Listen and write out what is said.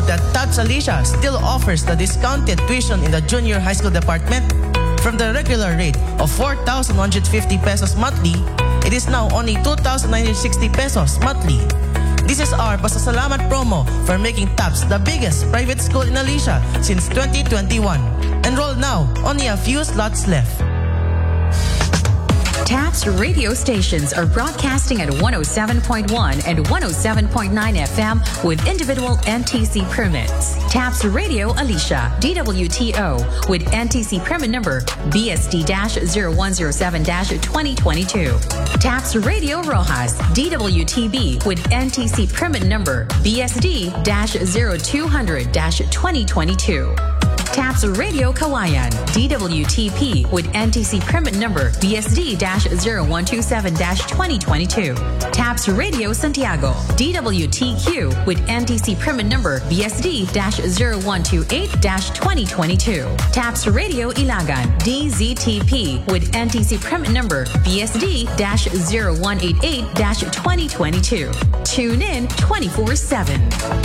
note that TAPS Alicia still offers the discounted tuition in the junior high school department. From the regular rate of 4,150 pesos monthly, it is now only 2,960 pesos monthly. This is our Pasasalamat promo for making TAPS the biggest private school in Alicia since 2021. Enroll now, only a few slots left. TAPS radio stations are broadcasting at 107.1 and 107.9 FM with individual NTC permits. TAPS Radio Alicia, DWTO, with NTC permit number BSD-0107-2022. TAPS Radio Rojas, DWTB, with NTC permit number BSD-0200-2022. TAPS Radio Kawayan, DWTP, with NTC permit number BSD-0127-2022. TAPS Radio Santiago, DWTQ, with NTC permit number BSD-0128-2022. TAPS Radio Ilagan, DZTP, with NTC permit number BSD-0188-2022. Tune in 24/7.